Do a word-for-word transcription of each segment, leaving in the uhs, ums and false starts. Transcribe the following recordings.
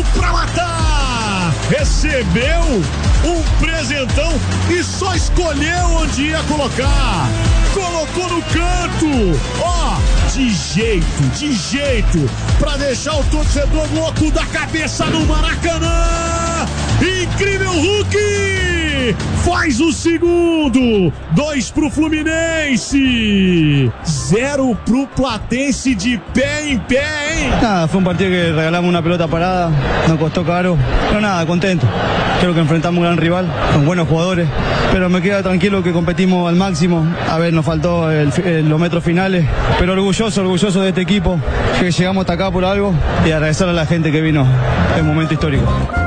pra matar. Recebeu um presentão e só escolheu onde ia colocar. Colocou no canto, ó, oh, de jeito, de jeito, pra deixar o torcedor louco da cabeça no Maracanã. Incrível Hulk! Faz o segundo, dois pro Fluminense, zero pro Platense de pé em pé, hein? Nada, fue un partido que regalamos una pelota parada, nos costó caro, pero nada, contento. Creo que enfrentamos un gran rival, con buenos jugadores, pero me queda tranquilo que competimos al máximo. A ver, nos faltó el, el, los metros finales, pero orgulloso, orgulloso de este equipo, que llegamos hasta acá por algo y agradecer a la gente que vino en un momento histórico.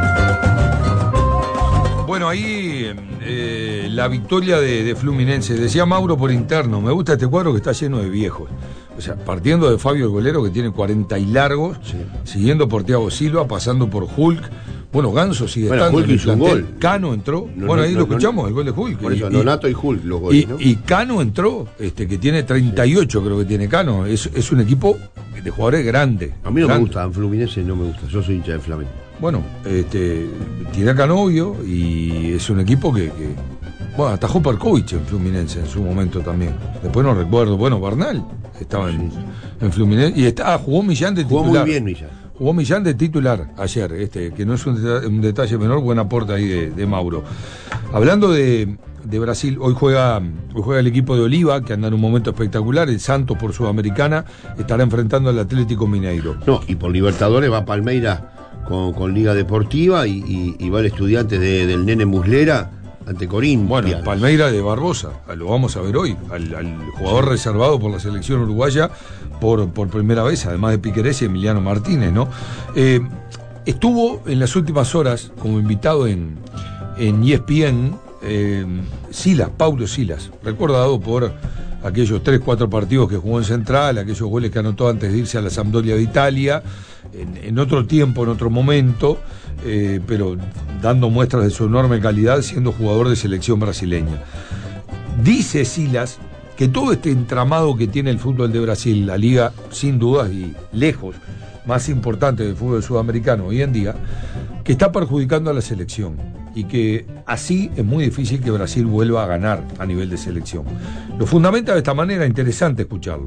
Bueno, ahí eh, la victoria de, de Fluminense. Decía Mauro por interno, me gusta este cuadro que está lleno de viejos. O sea, partiendo de Fabio el Golero, que tiene cuarenta y largos, sí. Siguiendo por Thiago Silva, pasando por Hulk. Bueno, Ganso sigue bueno, estando Hulk en el hizo un plantel. gol. Cano entró. No, bueno, no, ahí no, lo escuchamos, no, el gol de Hulk. Por eso, y, Nonato y Hulk los goles, y, ¿no? y Cano entró, este, que tiene treinta y ocho, creo que tiene Cano. Es, es un equipo de jugadores grandes. A mí no grandes. me gusta, en Fluminense no me gusta. Yo soy hincha de Flamengo. Bueno, este, tiene a Canovio y es un equipo que, que bueno, atajó Perkovic en Fluminense en su momento también. Después no recuerdo, bueno, Bernal estaba en, sí, sí. en Fluminense y está, ah, jugó Millán de titular. Jugó muy bien Millán. Jugó Millán de titular ayer, este, que no es un detalle, un detalle menor, buen aporte ahí de, de Mauro. Hablando de, de Brasil, hoy juega, hoy juega el equipo de Oliva, que anda en un momento espectacular. El Santos por Sudamericana estará enfrentando al Atlético Mineiro. No, y por Libertadores va Palmeiras con, con Liga Deportiva y, y, y va el estudiante de, del Nene Muslera ante Corín. Bueno, Palmeiras de Barbosa, lo vamos a ver hoy, al, al jugador sí. reservado por la selección uruguaya por, por primera vez, además de Piquerez y Emiliano Martínez, ¿no? Eh, estuvo en las últimas horas como invitado en, en E S P N eh, Silas, Paulo Silas, recordado por aquellos tres, cuatro partidos que jugó en Central, aquellos goles que anotó antes de irse a la Sampdoria de Italia, en, en otro tiempo, en otro momento, eh, pero dando muestras de su enorme calidad siendo jugador de selección brasileña. Dice Silas que todo este entramado que tiene el fútbol de Brasil, la liga sin dudas y lejos más importante del fútbol sudamericano hoy en día, que está perjudicando a la selección y que así es muy difícil que Brasil vuelva a ganar a nivel de selección. Lo fundamenta de esta manera, interesante escucharlo.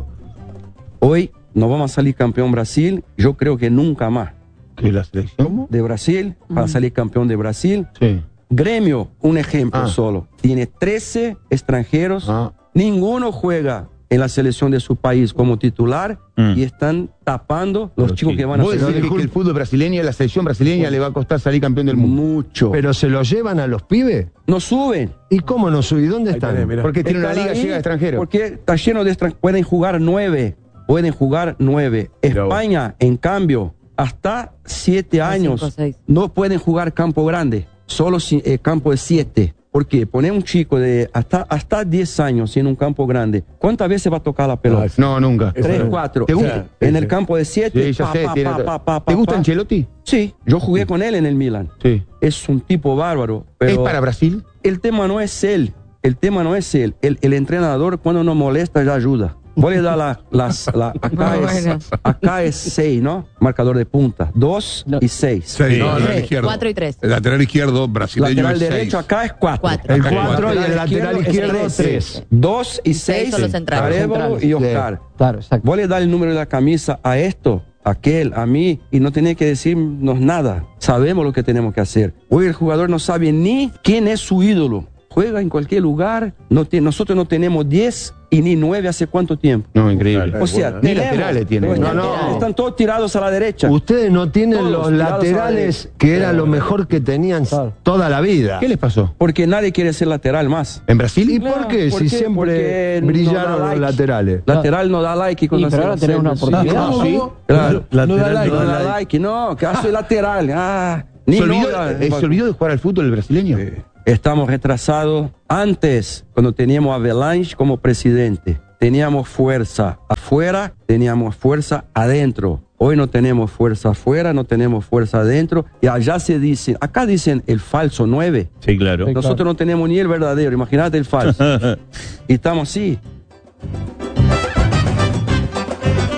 Hoy no vamos a salir campeón Brasil, yo creo que nunca más. ¿Que la selección? De Brasil, mm. para salir campeón de Brasil. Sí. Gremio, un ejemplo ah. solo, tiene trece extranjeros, ah. ninguno juega en la selección de su país como titular mm. y están tapando los Pero chicos sí. que van a ¿Vos decís que, que el fútbol brasileño, la selección brasileña sí. le va a costar salir campeón del mundo? Mucho. ¿Pero se lo llevan a los pibes? No suben. ¿Y cómo no suben? ¿Y dónde están? Tenés, porque tiene una liga llega de extranjeros. Porque está lleno de extranjeros. Pueden jugar nueve. Pueden jugar nueve. Pero España, en cambio, hasta siete años cinco, no pueden jugar campo grande. Solo eh, campo de siete. Porque poner un chico de hasta, hasta diez años en un campo grande, ¿cuántas veces va a tocar la pelota? No, nunca. Tres, cuatro. ¿Te gusta? En el campo de siete. Sí, ya pa, sé, pa, tiene... pa, pa, pa, ¿Te gusta pa, Ancelotti? Sí, yo jugué sí. con él en el Milan. Sí. Es un tipo bárbaro. Pero ¿Es para Brasil? El tema no es él. El tema no es él. El, el entrenador, cuando nos molesta, ya ayuda. Voy a dar la, las, la, acá, no, es, bueno. acá es seis, ¿no? Marcador de punta. Dos no. y seis. seis. No, lateral izquierdo. Cuatro y tres. El lateral izquierdo brasileño lateral es derecho seis. Acá es cuatro. cuatro. El cuatro y el lateral izquierdo es tres. Dos y seis. Son los centrales. Arevalo y Oscar. Claro, exacto. Voy a dar el número de la camisa a esto, a aquel, a mí, y no tenía que decirnos nada. Sabemos lo que tenemos que hacer. Hoy el jugador no sabe ni quién es su ídolo. Juega en cualquier lugar. No te, nosotros no tenemos diez y ni nueve hace cuánto tiempo. No, increíble. O sea, bueno, ni laterales tienen. No, no, están todos tirados a la derecha. Ustedes no tienen todos los laterales que era lo mejor que tenían claro. toda la vida. ¿Qué les pasó? Porque nadie quiere ser lateral más. ¿En Brasil? ¿Y por qué? ¿Por si qué? siempre Porque brillaron no los like. laterales. Lateral no da like con y la pero ahora tenés una oportunidad. Sí. ¿Sí? Claro. Lateral no da like. No No da da like. No, que soy lateral. Ah, ni ¿Se olvidó, no, eh, ¿Se olvidó de jugar al fútbol el brasileño? Eh, estamos retrasados. Antes, cuando teníamos a Avelange como presidente, teníamos fuerza afuera, teníamos fuerza adentro. Hoy no tenemos fuerza afuera, no tenemos fuerza adentro. Y allá se dicen, acá dicen el falso nueve. Sí, claro. Nosotros claro. no tenemos ni el verdadero, imagínate el falso. Y estamos así. Bueno.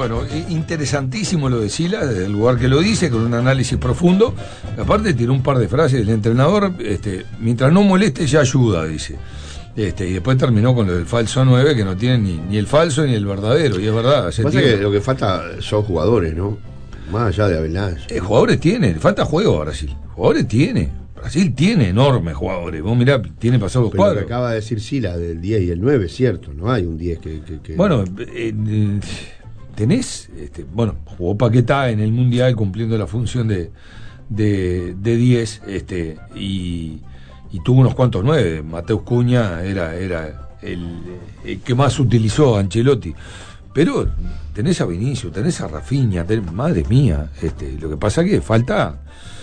Bueno, interesantísimo lo de Silas, desde el lugar que lo dice, con un análisis profundo. Aparte tiró un par de frases del entrenador, este, mientras no moleste ya ayuda, dice. Este, y después terminó con lo del falso nueve, que no tiene ni, ni el falso ni el verdadero, y es verdad. Pasa que lo que falta son jugadores, ¿no? Más allá de Avelange. Eh, jugadores tiene, falta juego a Brasil. Jugadores tiene. Brasil tiene enormes jugadores. Vos mirá, tiene pasados los cuadros. Lo que acaba de decir Sila del diez y el nueve, cierto, no hay un diez que... que, que... Bueno, eh, eh, tenés, este, bueno, jugó Paquetá en el Mundial cumpliendo la función de de, de diez, este, y, y tuvo unos cuantos nueve. Mateus Cunha era, era el, el que más utilizó Ancelotti. Pero tenés a Vinicio, tenés a Rafinha, tenés, madre mía, este, lo que pasa es que falta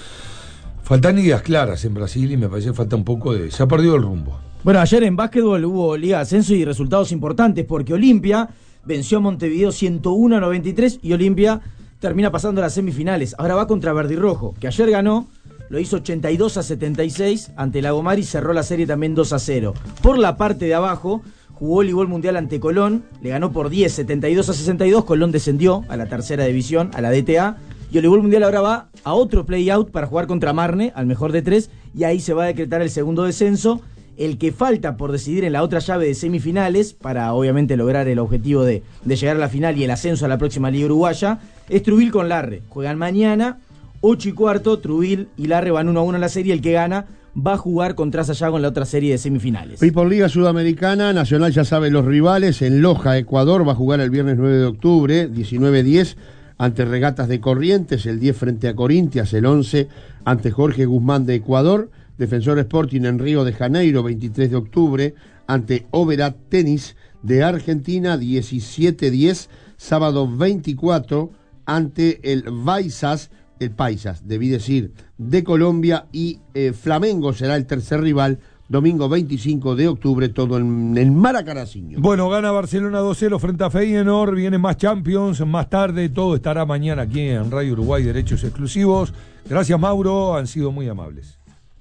faltan ideas claras en Brasil y me parece que falta un poco de... se ha perdido el rumbo. Bueno, ayer en básquetbol hubo Liga de Ascenso y resultados importantes porque Olimpia venció a Montevideo ciento uno a noventa y tres y Olimpia termina pasando a las semifinales. Ahora va contra Verde y Rojo, que ayer ganó, lo hizo ochenta y dos a setenta y seis ante Lagomar y cerró la serie también dos a cero. Por la parte de abajo, jugó voleibol mundial ante Colón, le ganó por diez, setenta y dos a sesenta y dos, Colón descendió a la tercera división, a la D T A, y voleibol mundial ahora va a otro play-out para jugar contra Marne, al mejor de tres, y ahí se va a decretar el segundo descenso. El que falta por decidir en la otra llave de semifinales, para obviamente lograr el objetivo de, de llegar a la final y el ascenso a la próxima Liga Uruguaya, es Trubil con Larre. Juegan mañana, ocho y cuarto, Trubil y Larre van uno a uno en la serie, el que gana va a jugar contra Sayago en la otra serie de semifinales. Y por Liga Sudamericana, Nacional ya sabe los rivales, en Loja, Ecuador, va a jugar el viernes nueve de octubre, diecinueve diez, ante Regatas de Corrientes, el diez frente a Corintias, el once ante Jorge Guzmán de Ecuador, Defensor Sporting en Río de Janeiro, veintitrés de octubre, ante Oberá Tenis de Argentina, diecisiete diez, sábado veinticuatro, ante el Baisas, el Paisas, debí decir, de Colombia, y eh, Flamengo será el tercer rival, domingo veinticinco de octubre, todo en el Maracanacinho. Bueno, gana Barcelona dos cero frente a Feyenoord, vienen más Champions, más tarde, todo estará mañana aquí en Radio Uruguay, Derechos Exclusivos. Gracias, Mauro, han sido muy amables.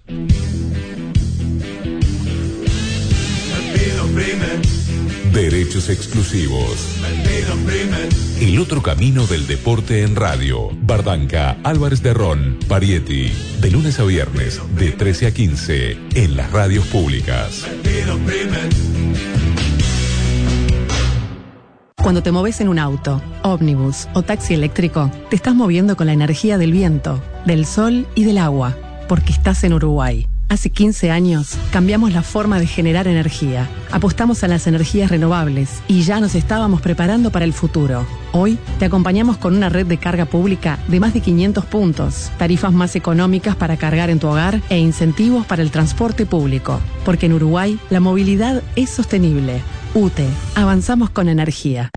Derechos Exclusivos. El otro camino del deporte en radio. Bardanca, Álvarez de Ron, Parietti. De lunes a viernes, de trece a quince, en las radios públicas. Cuando te moves en un auto, ómnibus o taxi eléctrico, te estás moviendo con la energía del viento, del sol y del agua, porque estás en Uruguay. Hace quince años cambiamos la forma de generar energía, apostamos a las energías renovables y ya nos estábamos preparando para el futuro. Hoy te acompañamos con una red de carga pública de más de quinientos puntos, tarifas más económicas para cargar en tu hogar e incentivos para el transporte público. Porque en Uruguay la movilidad es sostenible. U T E, avanzamos con energía.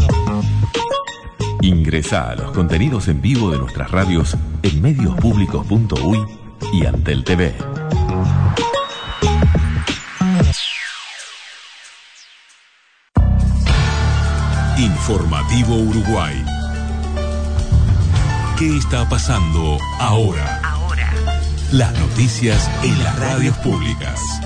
Ingresá a los contenidos en vivo de nuestras radios en medios públicos punto uy y Antel T V. Informativo Uruguay. ¿Qué está pasando ahora? Ahora. Las noticias en las radios públicas.